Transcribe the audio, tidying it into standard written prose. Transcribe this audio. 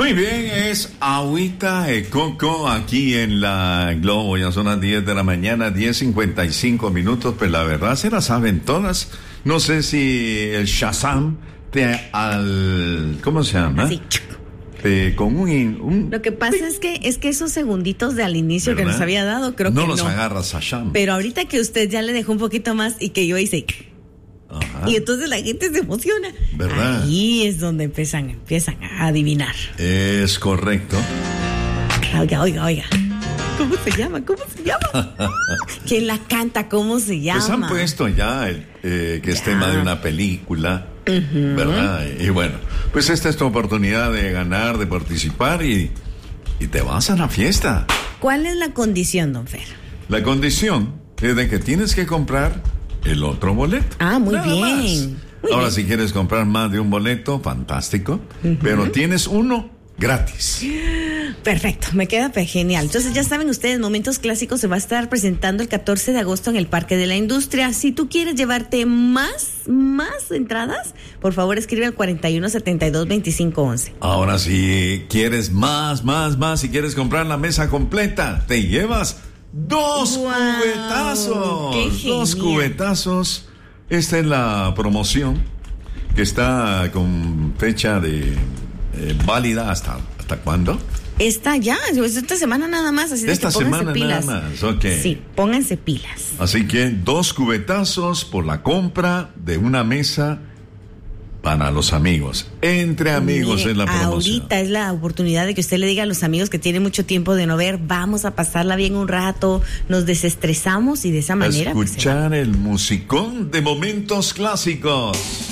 Muy bien, es agüita de coco aquí en la Globo. Ya son las 10 de la mañana, 10:55 minutos. Pues la verdad se la saben todas. No sé si el Shazam ¿cómo se llama? Así. Con un Lo que pasa es que esos segunditos de al inicio, ¿verdad?, que nos había dado, creo que no los agarra Shazam. Pero ahorita que usted ya le dejó un poquito más y que yo hice... Ajá. Y entonces la gente se emociona. ¿Verdad? Ahí es donde empiezan a adivinar. Es correcto. Oiga. ¿Cómo se llama? ¿Quién la canta? ¿Cómo se llama? Pues han puesto ya que es tema de una película, ¿verdad? Y bueno, pues esta es tu oportunidad de ganar, de participar y te vas a la fiesta. ¿Cuál es la condición, don Fer? La condición es de que tienes que comprar el otro boleto. Ah, muy bien. Ahora, si quieres comprar más de un boleto, fantástico, pero tienes uno gratis. Perfecto, me queda genial. Entonces ya saben ustedes, Momentos Clásicos se va a estar presentando el 14 de agosto en el Parque de la Industria. Si tú quieres llevarte más entradas, por favor escribe al 4172-2511. Ahora, si quieres más, si quieres comprar la mesa completa, te llevas 2 cubetazos. ¡Qué genial! 2 cubetazos. Esta es la promoción que está con fecha de válida ¿hasta cuándo? Esta semana nada más, así esta de que pónganse semana pilas. nada más, ok. Sí, pónganse pilas. Así que 2 cubetazos por la compra de una mesa para los amigos. Entre amigos. Mire, es la promoción. Ahorita es la oportunidad de que usted le diga a los amigos que tienen mucho tiempo de no ver, vamos a pasarla bien un rato, nos desestresamos y de esa manera... Escuchar el musicón de Momentos Clásicos.